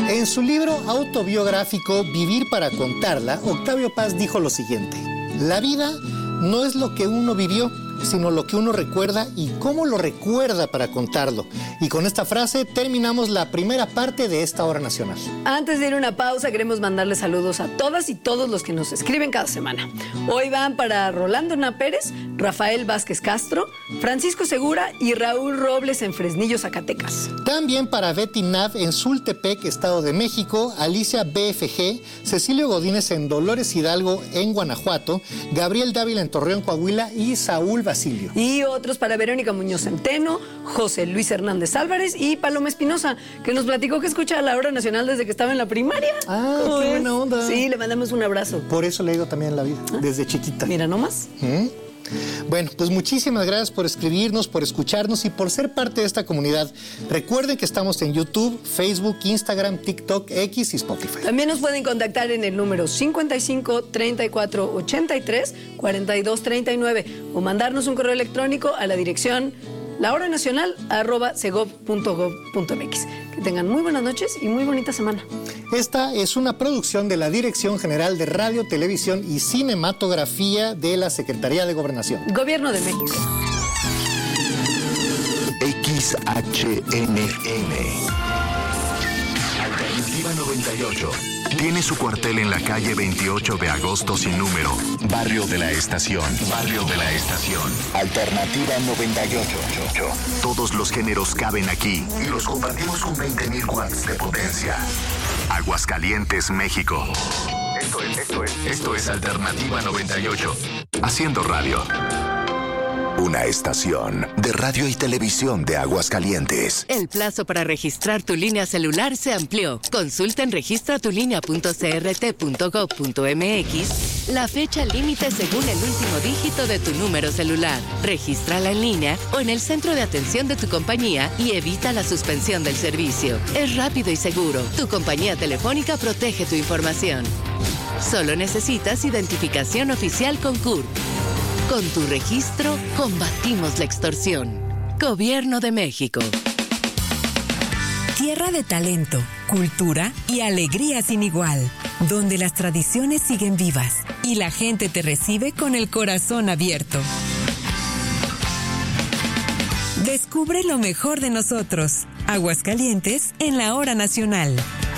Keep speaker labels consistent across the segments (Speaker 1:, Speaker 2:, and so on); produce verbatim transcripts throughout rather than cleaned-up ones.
Speaker 1: En su libro autobiográfico Vivir para contarla, Octavio Paz dijo lo siguiente: la vida no es lo que uno vivió, sino lo que uno recuerda y cómo lo recuerda para contarlo. Y con esta frase terminamos la primera parte de esta Hora Nacional.
Speaker 2: Antes de ir a una pausa, queremos mandarle saludos a todas y todos los que nos escriben cada semana. Hoy van para Rolando Hernán Pérez, Rafael Vázquez Castro, Francisco Segura y Raúl Robles en Fresnillo, Zacatecas.
Speaker 1: También para Betty Nav en Sultepec, Estado de México, Alicia B F G, Cecilio Godínez en Dolores Hidalgo, en Guanajuato, Gabriel Dávila en Torreón, Coahuila y Saúl Basilio.
Speaker 2: Y otros para Verónica Muñoz Centeno, José Luis Hernández Álvarez y Paloma Espinosa, que nos platicó que escucha la Hora Nacional desde que estaba en la primaria.
Speaker 1: Ah, qué
Speaker 2: es?
Speaker 1: buena onda.
Speaker 2: Sí, le mandamos un abrazo.
Speaker 1: Por eso le digo también la vida, ¿Ah? desde chiquita.
Speaker 2: Mira nomás.
Speaker 1: ¿Mm? Bueno, pues muchísimas gracias por escribirnos, por escucharnos y por ser parte de esta comunidad. Recuerden que estamos en YouTube, Facebook, Instagram, TikTok, X y Spotify.
Speaker 2: También nos pueden contactar en el número cincuenta y cinco, treinta y cuatro, ochenta y tres, cuarenta y dos, treinta y nueve o mandarnos un correo electrónico a la dirección lahoranacional arroba segov punto gov punto mx. Que tengan muy buenas noches y muy bonita semana.
Speaker 1: Esta es una producción de la Dirección General de Radio, Televisión y Cinematografía de la Secretaría de Gobernación.
Speaker 2: Gobierno de México.
Speaker 3: X H N M Alternativa noventa y ocho. Tiene su cuartel en la calle veintiocho de agosto sin número. Barrio de la Estación. Barrio de la Estación. Alternativa noventa y ocho. Todos los géneros caben aquí y los compartimos con veinte mil watts de potencia. Aguascalientes, México. Esto es, esto es, esto es Alternativa noventa y ocho. Haciendo radio. Una estación de radio y televisión de Aguascalientes.
Speaker 4: El plazo para registrar tu línea celular se amplió. Consulta en registra tu línea punto c r t punto gov punto m x la fecha límite según el último dígito de tu número celular. Regístrala en línea o en el centro de atención de tu compañía y evita la suspensión del servicio. Es rápido y seguro. Tu compañía telefónica protege tu información. Solo necesitas identificación oficial con C U R P. Con tu registro, combatimos la extorsión. Gobierno de México.
Speaker 5: Tierra de talento, cultura y alegría sin igual, donde las tradiciones siguen vivas y la gente te recibe con el corazón abierto. Descubre lo mejor de nosotros. Aguascalientes en la Hora Nacional.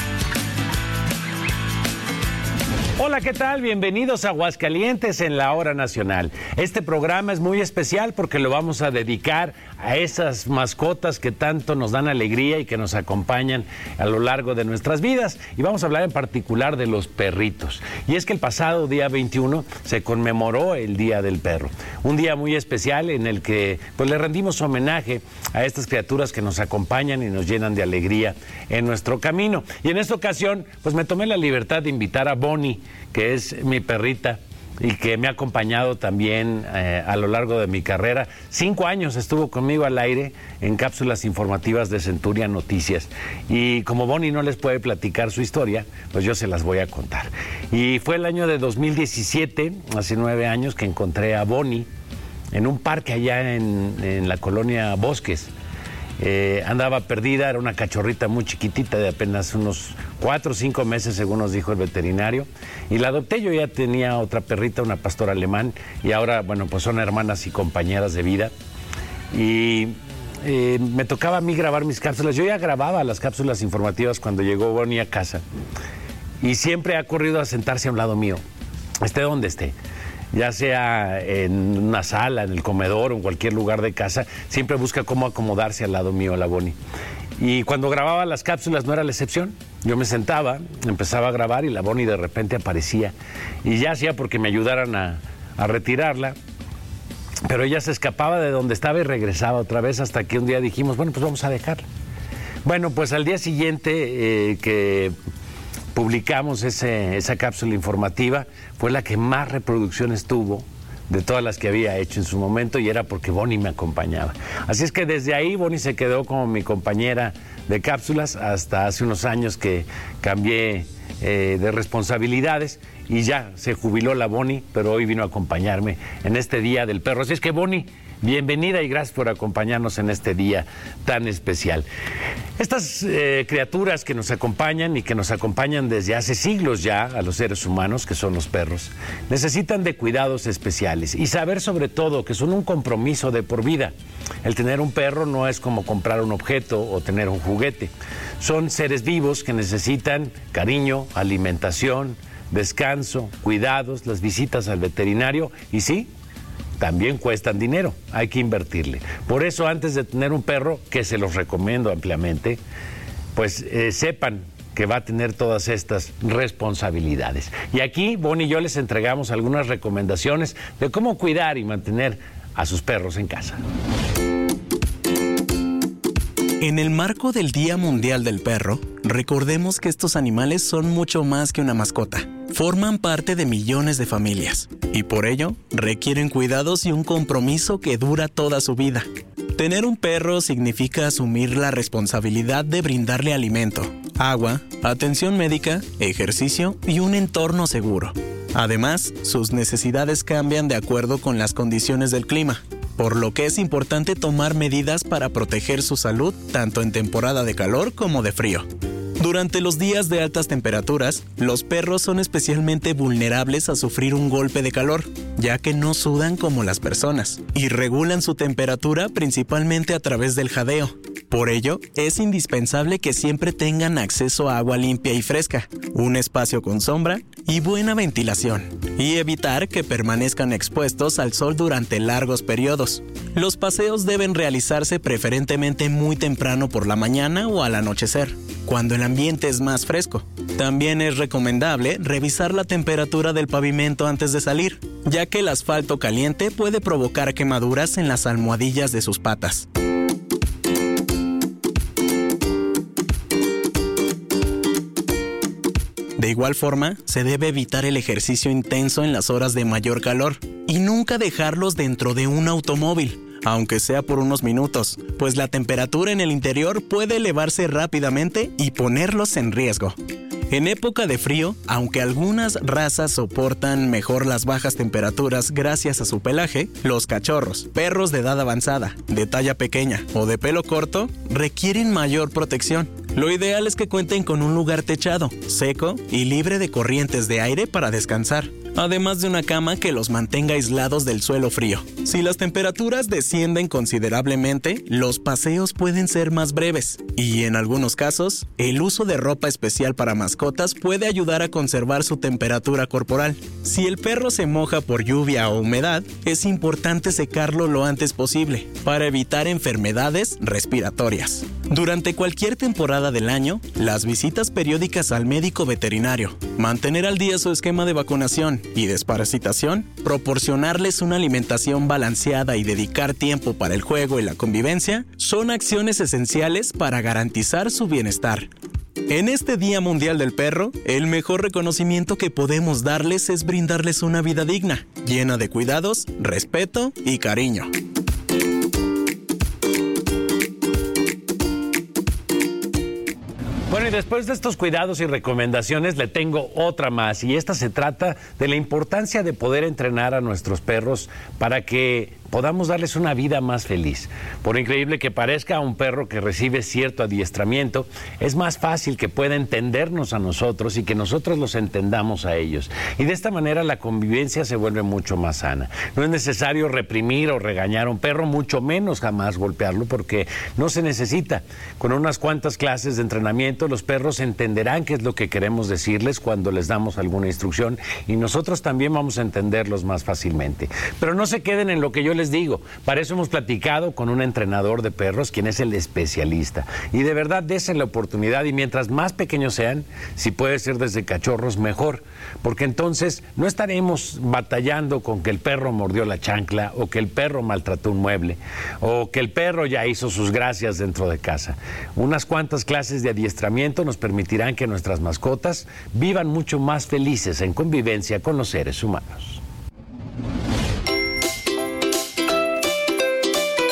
Speaker 6: Hola, ¿qué tal? Bienvenidos a Aguascalientes en la Hora Nacional. Este programa es muy especial porque lo vamos a dedicar a esas mascotas que tanto nos dan alegría y que nos acompañan a lo largo de nuestras vidas. Y vamos a hablar en particular de los perritos. Y es que el pasado día veintiuno se conmemoró el Día del Perro. Un día muy especial en el que pues, le rendimos homenaje a estas criaturas que nos acompañan y nos llenan de alegría en nuestro camino. Y en esta ocasión, pues me tomé la libertad de invitar a Bonnie, que es mi perrita y que me ha acompañado también eh, a lo largo de mi carrera. Cinco años estuvo conmigo al aire en cápsulas informativas de Centuria Noticias. Y como Bonnie no les puede platicar su historia, pues yo se las voy a contar. Y fue el año de dos mil diecisiete, hace nueve años, que encontré a Bonnie en un parque allá en, en la colonia Bosques. Eh, andaba perdida, era una cachorrita muy chiquitita de apenas unos cuatro o cinco meses, según nos dijo el veterinario, y la adopté. Yo ya tenía otra perrita, una pastor alemán, y ahora, bueno, pues son hermanas y compañeras de vida. Y eh, me tocaba a mí grabar mis cápsulas. Yo ya grababa las cápsulas informativas cuando llegó Bonnie a casa, y siempre ha corrido a sentarse a un lado mío, esté donde esté. Ya sea en una sala, en el comedor o en cualquier lugar de casa, siempre busca cómo acomodarse al lado mío, la Bonnie. Y cuando grababa las cápsulas no era la excepción. Yo me sentaba, empezaba a grabar y la Bonnie de repente aparecía. Y ya hacía porque me ayudaran a, a retirarla, pero ella se escapaba de donde estaba y regresaba otra vez, hasta que un día dijimos, bueno, pues vamos a dejarla. Bueno, pues al día siguiente eh, que publicamos ese, esa cápsula informativa, fue la que más reproducciones tuvo de todas las que había hecho en su momento, y era porque Bonnie me acompañaba. Así es que desde ahí Bonnie se quedó como mi compañera de cápsulas hasta hace unos años que cambié eh, de responsabilidades y ya se jubiló la Bonnie, pero hoy vino a acompañarme en este Día del Perro. Así es que Bonnie, bienvenida y gracias por acompañarnos en este día tan especial. Estas eh, criaturas que nos acompañan y que nos acompañan desde hace siglos ya a los seres humanos, que son los perros, necesitan de cuidados especiales y saber sobre todo que son un compromiso de por vida. El tener un perro no es como comprar un objeto o tener un juguete. Son seres vivos que necesitan cariño, alimentación, descanso, cuidados, las visitas al veterinario y sí, también cuestan dinero, hay que invertirle. Por eso, antes de tener un perro, que se los recomiendo ampliamente, pues eh, sepan que va a tener todas estas responsabilidades. Y aquí, Bonnie y yo les entregamos algunas recomendaciones de cómo cuidar y mantener a sus perros en casa.
Speaker 7: En el marco del Día Mundial del Perro, recordemos que estos animales son mucho más que una mascota. Forman parte de millones de familias y por ello requieren cuidados y un compromiso que dura toda su vida. Tener un perro significa asumir la responsabilidad de brindarle alimento, agua, atención médica, ejercicio y un entorno seguro. Además, sus necesidades cambian de acuerdo con las condiciones del clima, por lo que es importante tomar medidas para proteger su salud tanto en temporada de calor como de frío. Durante los días de altas temperaturas, los perros son especialmente vulnerables a sufrir un golpe de calor, ya que no sudan como las personas y regulan su temperatura principalmente a través del jadeo. Por ello, es indispensable que siempre tengan acceso a agua limpia y fresca, un espacio con sombra y buena ventilación, y evitar que permanezcan expuestos al sol durante largos periodos. Los paseos deben realizarse preferentemente muy temprano por la mañana o al anochecer, cuando el ambiente es más fresco. También es recomendable revisar la temperatura del pavimento antes de salir, ya que el asfalto caliente puede provocar quemaduras en las almohadillas de sus patas. De igual forma, se debe evitar el ejercicio intenso en las horas de mayor calor y nunca dejarlos dentro de un automóvil, aunque sea por unos minutos, pues la temperatura en el interior puede elevarse rápidamente y ponerlos en riesgo. En época de frío, aunque algunas razas soportan mejor las bajas temperaturas gracias a su pelaje, los cachorros, perros de edad avanzada, de talla pequeña o de pelo corto, requieren mayor protección. Lo ideal es que cuenten con un lugar techado, seco y libre de corrientes de aire para descansar, además de una cama que los mantenga aislados del suelo frío. Si las temperaturas descienden considerablemente, los paseos pueden ser más breves y, en algunos casos, el uso de ropa especial para mascotas puede ayudar a conservar su temperatura corporal. Si el perro se moja por lluvia o humedad, es importante secarlo lo antes posible para evitar enfermedades respiratorias. Durante cualquier temporada del año, las visitas periódicas al médico veterinario, mantener al día su esquema de vacunación y desparasitación, proporcionarles una alimentación balanceada y dedicar tiempo para el juego y la convivencia son acciones esenciales para garantizar su bienestar. En este Día Mundial del Perro, el mejor reconocimiento que podemos darles es brindarles una vida digna, llena de cuidados, respeto y cariño.
Speaker 6: Bueno, y después de estos cuidados y recomendaciones le tengo otra más, y esta se trata de la importancia de poder entrenar a nuestros perros para que podamos darles una vida más feliz. Por increíble que parezca, a un perro que recibe cierto adiestramiento, es más fácil que pueda entendernos a nosotros y que nosotros los entendamos a ellos. Y de esta manera la convivencia se vuelve mucho más sana. No es necesario reprimir o regañar a un perro, mucho menos jamás golpearlo, porque no se necesita. Con unas cuantas clases de entrenamiento, los perros entenderán qué es lo que queremos decirles cuando les damos alguna instrucción, y nosotros también vamos a entenderlos más fácilmente. Pero no se queden en lo que yo les digo. Para eso hemos platicado con un entrenador de perros, quien es el especialista. Y de verdad, desen la oportunidad, y mientras más pequeños sean, si puede ser desde cachorros, mejor. Porque entonces no estaremos batallando con que el perro mordió la chancla, o que el perro maltrató un mueble, o que el perro ya hizo sus gracias dentro de casa. Unas cuantas clases de adiestramiento nos permitirán que nuestras mascotas vivan mucho más felices en convivencia con los seres humanos.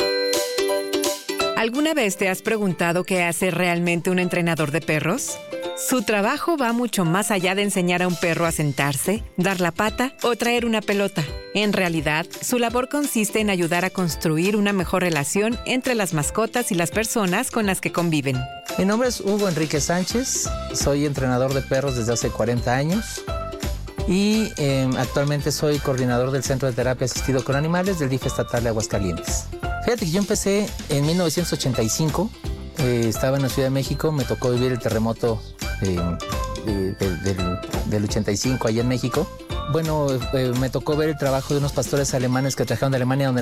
Speaker 5: ¿Alguna vez te has preguntado qué hace realmente un entrenador de perros? Su trabajo va mucho más allá de enseñar a un perro a sentarse, dar la pata o traer una pelota. En realidad, su labor consiste en ayudar a construir una mejor relación entre las mascotas y las personas con las que conviven.
Speaker 8: Mi nombre es Hugo Enrique Sánchez, soy entrenador de perros desde hace cuarenta años y eh, actualmente soy coordinador del Centro de Terapia Asistido con Animales del D I F estatal de Aguascalientes. Fíjate que yo empecé en mil novecientos ochenta y cinco, eh, estaba en la Ciudad de México, me tocó vivir el terremoto eh, de, de, del, del ochenta y cinco allá en México. Bueno, eh, me tocó ver el trabajo de unos pastores alemanes que trajeron de Alemania, donde